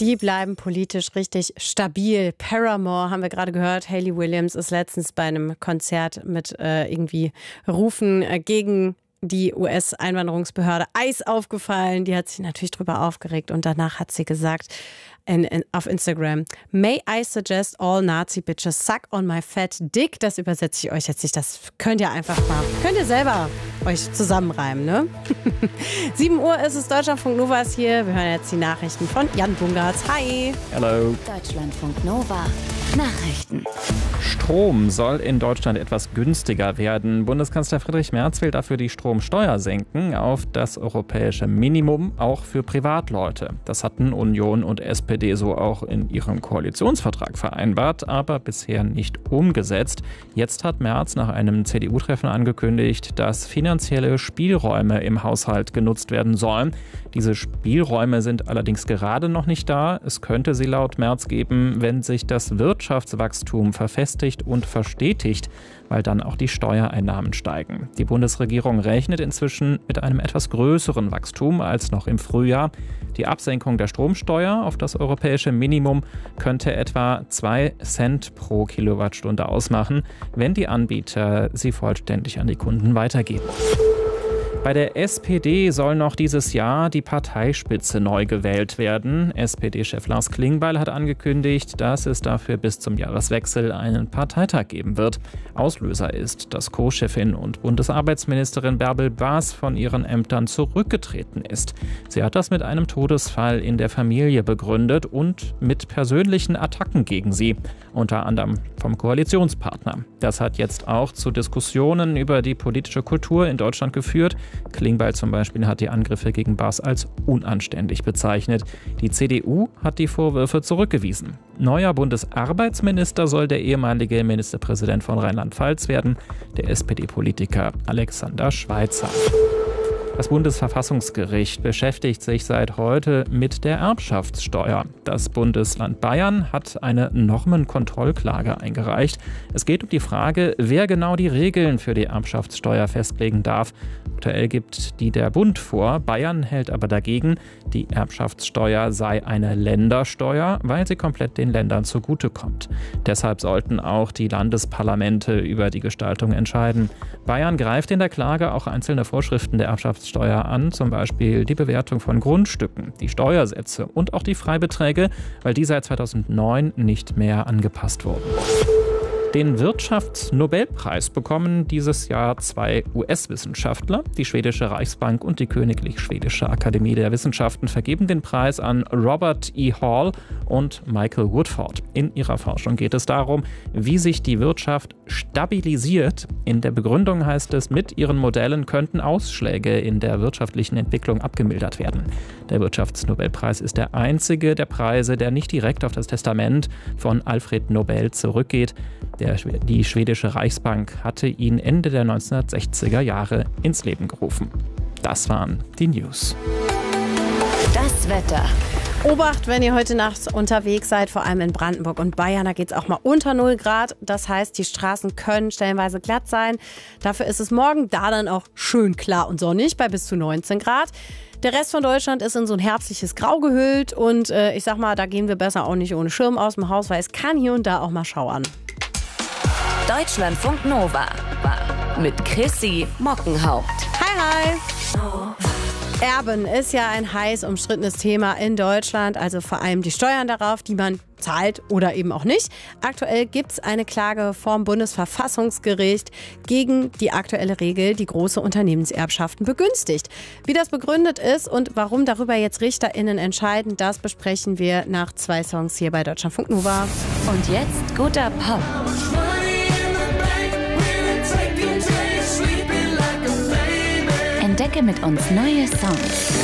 Die bleiben politisch richtig stabil. Paramore haben wir gerade gehört. Hayley Williams ist letztens bei einem Konzert mit irgendwie Rufen gegen die US-Einwanderungsbehörde ICE aufgefallen. Die hat sich natürlich drüber aufgeregt und danach hat sie gesagt auf Instagram: May I suggest all Nazi bitches suck on my fat dick? Das übersetze ich euch jetzt nicht. Das könnt ihr selber euch zusammenreimen, ne? 7 Uhr ist es, Deutschlandfunk Nova ist hier. Wir hören jetzt die Nachrichten von Jan Bungartz. Hi. Hallo. Deutschlandfunk Nova. Nachrichten. Strom soll in Deutschland etwas günstiger werden. Bundeskanzler Friedrich Merz will dafür die Stromsteuer senken auf das europäische Minimum, auch für Privatleute. Das hatten Union und SPD so auch in ihrem Koalitionsvertrag vereinbart, aber bisher nicht umgesetzt. Jetzt hat Merz nach einem CDU-Treffen angekündigt, dass finanzielle Spielräume im Haushalt genutzt werden sollen. Diese Spielräume sind allerdings gerade noch nicht da. Es könnte sie laut Merz geben, wenn sich das Wirtschaftswachstum verfestigt und verstetigt, weil dann auch die Steuereinnahmen steigen. Die Bundesregierung rechnet inzwischen mit einem etwas größeren Wachstum als noch im Frühjahr. Die Absenkung der Stromsteuer auf das europäische Minimum könnte etwa 2 Cent pro Kilowattstunde ausmachen, wenn die Anbieter sie vollständig an die Kunden weitergeben. Bei der SPD soll noch dieses Jahr die Parteispitze neu gewählt werden. SPD-Chef Lars Klingbeil hat angekündigt, dass es dafür bis zum Jahreswechsel einen Parteitag geben wird. Auslöser ist, dass Co-Chefin und Bundesarbeitsministerin Bärbel Baas von ihren Ämtern zurückgetreten ist. Sie hat das mit einem Todesfall in der Familie begründet und mit persönlichen Attacken gegen sie, unter anderem vom Koalitionspartner. Das hat jetzt auch zu Diskussionen über die politische Kultur in Deutschland geführt. Klingbeil zum Beispiel hat die Angriffe gegen Baas als unanständig bezeichnet. Die CDU hat die Vorwürfe zurückgewiesen. Neuer Bundesarbeitsminister soll der ehemalige Ministerpräsident von Rheinland-Pfalz werden, der SPD-Politiker Alexander Schweitzer. Das Bundesverfassungsgericht beschäftigt sich seit heute mit der Erbschaftssteuer. Das Bundesland Bayern hat eine Normenkontrollklage eingereicht. Es geht um die Frage, wer genau die Regeln für die Erbschaftssteuer festlegen darf. Aktuell gibt die der Bund vor. Bayern hält aber dagegen, die Erbschaftssteuer sei eine Ländersteuer, weil sie komplett den Ländern zugutekommt. Deshalb sollten auch die Landesparlamente über die Gestaltung entscheiden. Bayern greift in der Klage auch einzelne Vorschriften der Erbschaftssteuer an, zum Beispiel die Bewertung von Grundstücken, die Steuersätze und auch die Freibeträge, weil die seit 2009 nicht mehr angepasst wurden. Den Wirtschaftsnobelpreis bekommen dieses Jahr 2 US-Wissenschaftler. Die Schwedische Reichsbank und die Königlich Schwedische Akademie der Wissenschaften vergeben den Preis an Robert E. Hall und Michael Woodford. In ihrer Forschung geht es darum, wie sich die Wirtschaft stabilisiert. In der Begründung heißt es, mit ihren Modellen könnten Ausschläge in der wirtschaftlichen Entwicklung abgemildert werden. Der Wirtschaftsnobelpreis ist der einzige der Preise, der nicht direkt auf das Testament von Alfred Nobel zurückgeht. Die schwedische Reichsbank hatte ihn Ende der 1960er Jahre ins Leben gerufen. Das waren die News. Das Wetter. Obacht, wenn ihr heute Nacht unterwegs seid, vor allem in Brandenburg und Bayern, da geht es auch mal unter 0 Grad. Das heißt, die Straßen können stellenweise glatt sein. Dafür ist es morgen da dann auch schön klar und sonnig bei bis zu 19 Grad. Der Rest von Deutschland ist in so ein herbstliches Grau gehüllt und ich sag mal, da gehen wir besser auch nicht ohne Schirm aus dem Haus, weil es kann hier und da auch mal schauern. Deutschlandfunk Nova mit Chrissy Mockenhaupt. Hi. Erben ist ja ein heiß umstrittenes Thema in Deutschland, also vor allem die Steuern darauf, die man zahlt oder eben auch nicht. Aktuell gibt es eine Klage vorm Bundesverfassungsgericht gegen die aktuelle Regel, die große Unternehmenserbschaften begünstigt. Wie das begründet ist und warum darüber jetzt RichterInnen entscheiden, das besprechen wir nach 2 Songs hier bei Deutschlandfunk Nova. Und jetzt guter Pop. Entdecke mit uns neue Songs.